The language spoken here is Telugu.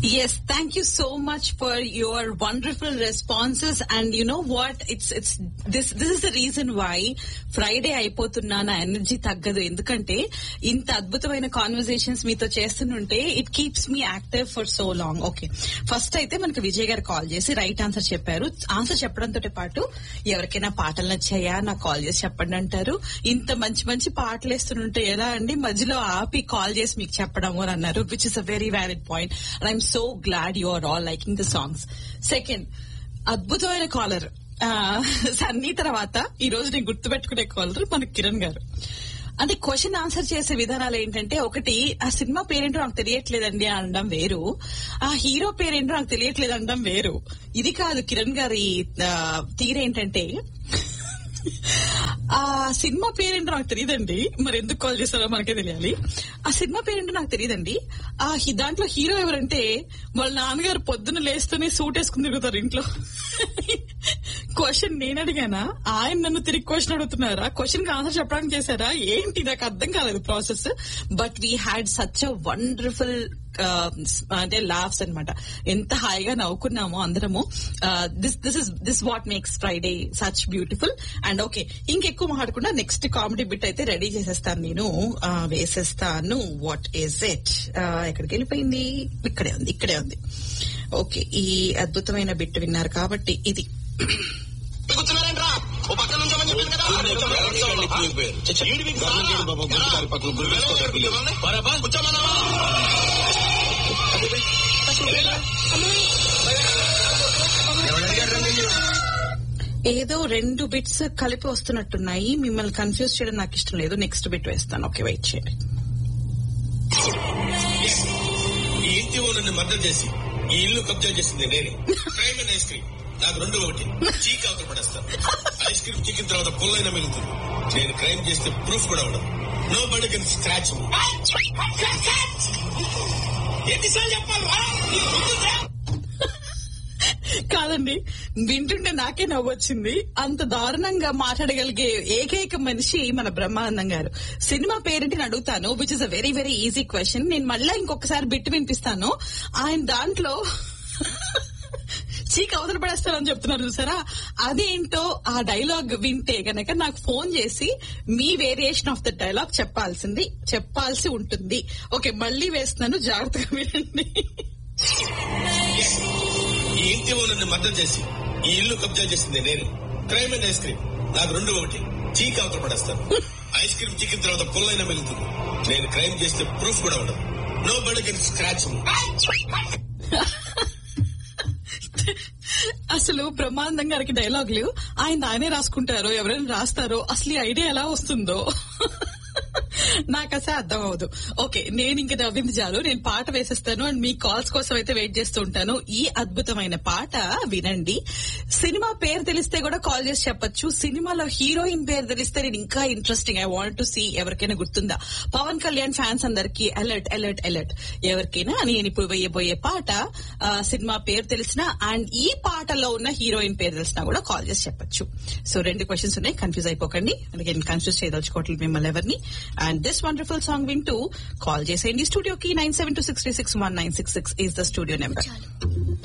Yes, thank you so much for your wonderful responses. And you know what? This is the reason why Friday అయిపోతున్నా నా ఎనర్జీ తగ్గదు. ఎందుకంటే ఇంత అద్భుతమైన కాన్వర్సేషన్స్ మీతో చేస్తుంటే it keeps me active for so long. Okay, first అయితే మనకు విజయ్ గారు కాల్ చేసి రైట్ ఆన్సర్ చెప్పారు. ఆన్సర్ చెప్పడంతో పాటు ఎవరికైనా పాటలు నచ్చాయా నాకు కాల్ చేసి చెప్పండి అంటారు. ఇంత మంచి మంచి పాటలు వేస్తుంటే ఎలా అండి మధ్యలో ఆపి కాల్ చేసి మీకు చెప్పడము అని అన్నారు, which is a very valid point. And I'm so glad you are all liking the songs. Second అద్భుతమైన కాలర్ సన్నీ తర్వాత ఈ రోజు నేను గుర్తుపెట్టుకునే కాలర్ మన కిరణ్ గారు. అంటే క్వశ్చన్ ఆన్సర్ చేసే విధానాలు ఏంటంటే, ఒకటి ఆ సినిమా పేరేంటో నాకు తెలియట్లేదండి అనడం వేరు, ఆ హీరో పేరేంటో నాకు తెలియట్లేదు అనడం వేరు. ఇది కాదు కిరణ్ గారి తీరేంటంటే, ఆ సినిమా పేరేంటో నాకు తెలియదండి, మరి ఎందుకు కాల్ చేస్తారో మనకే తెలియాలి. ఆ సినిమా పేరేంటో నాకు తెలియదండి, ఆ దాంట్లో హీరో ఎవరంటే వాళ్ళ నాన్నగారు పొద్దున్న లేస్తూనే సూట్ వేసుకుని తిరుగుతారు ఇంట్లో. క్వశ్చన్ నేను అడిగానా, ఆయన నన్ను తిరిగి క్వశ్చన్ అడుగుతున్నారా, క్వశ్చన్ కి ఆన్సర్ చెప్పడానికి చేశారా ఏంటి, నాకు అర్థం కాలేదు process. But we had such a wonderful అంటే లాఫ్స్ అనమాట. ఎంత హాయిగా నవ్వుకున్నామో అందరము. This what makes Friday such beautiful. And okay, ఇంకెక్కువ మాట్లాడకుండా నెక్స్ట్ కామెడీ బిట్ అయితే రెడీ చేసేస్తాను నేను, వేసేస్తాను. వాట్ ఈస్ ఇట్, ఎక్కడికి వెళ్ళిపోయింది, ఇక్కడే ఉంది. ఓకే, ఈ అద్భుతమైన బిట్ విన్నారు కాబట్టి ఇది ఏదో 2 బిట్స్ కలిపి వస్తున్నట్టున్నాయి. మిమ్మల్ని కన్ఫ్యూజ్ చేయడం నాకు ఇష్టం లేదు. నెక్స్ట్ బిట్ వేస్తాను. ఓకే, వెయిట్ చేయండి. ఈ ఇంటి ఓనర్ని మర్డర్ చేసి ఈ ఇల్లు కబ్జా చేసింది నేనే. క్రైమ్ అండ్ ఐస్ క్రీమ్ నాకు 2 ఒకటి. చీక్ అవతల పడేస్తాను. ఐస్ క్రీమ్ చిక్కిన తర్వాత పుల్లైనా మిగులుతుంది. నేను క్రైమ్ చేస్తే ప్రూఫ్ కూడా ఉండదు. No body can scratch. ఎన్నిసార్లు చెప్పాలి కాదండి, వింటుంటే నాకే నవ్వొచ్చింది. అంత దారుణంగా మాట్లాడగలిగే ఏకైక మనిషి మన బ్రహ్మానందం గారు. సినిమా పేరేంటి అడుగుతాను, which is a very very easy question. నేను మళ్ళా ఇంకొకసారి బిట్ వినిపిస్తాను. ఆయన దాంట్లో చీక్ అవతల పడేస్తానని చెప్తున్నారు చూసారా, అదేంటో ఆ డైలాగ్ వింటే గనక నాకు ఫోన్ చేసి మీ వేరియేషన్ ఆఫ్ ద డైలాగ్ చెప్పాల్సి ఉంటుంది. ఓకే, మళ్ళీ వేస్తున్నాను, జాగ్రత్తగా వినండి. ఈ ఇంటి ఓనర్ని మర్డర్ చేసి ఈ ఇల్లు కబ్జా చేసింది నేనే. క్రైమ్ అండ్ ఐస్ క్రీమ్ నాకు 2 ఒకటి. చీక్ అవతల పడేస్తాను. ఐస్ క్రీమ్ చిక్కిన తర్వాత పుల్లైనా మిగులుతుంది. నేను క్రైమ్ చేస్తే ప్రూఫ్ కూడా ఉండదు. No body can scratch. అసలు బ్రహ్మానందం గారికి డైలాగులు ఆయనే రాసుకుంటారో ఎవరైనా రాస్తారో అసలు ఈ ఐడియా ఎలా వస్తుందో నాకు అసలు అర్థం అవ్వదు. ఓకే, నేను ఇంకా నవ్వింది చాలు, నేను పాట వేసేస్తాను. అండ్ మీ కాల్స్ కోసం అయితే వెయిట్ చేస్తూ ఉంటాను. ఈ అద్భుతమైన పాట వినండి. సినిమా పేరు తెలిస్తే కూడా కాల్ చేసి చెప్పొచ్చు. సినిమాలో హీరోయిన్ పేరు తెలిస్తే నేను ఇంకా interesting. I want to see ఎవరికైనా గుర్తుందా. పవన్ కళ్యాణ్ ఫ్యాన్స్ అందరికి అలర్ట్ అలర్ట్ అలర్ట్. ఎవరికైనా నేను ఇప్పుడు వేయబోయే పాట సినిమా పేరు తెలిసినా అండ్ ఈ పాటలో ఉన్న హీరోయిన్ పేరు తెలిసినా కూడా కాల్ చేసి చెప్పొచ్చు. సో 2 క్వశ్చన్స్ ఉన్నాయి, కన్ఫ్యూజ్ అయిపోకండి. అందుకే కన్ఫ్యూజ్ చేయదలుచుకోవట్లేదు మిమ్మల్ని ఎవరిని. And this wonderful song వింటూ కాల్ చేసేయండి స్టూడియోకి. 9726361966 is the studio number.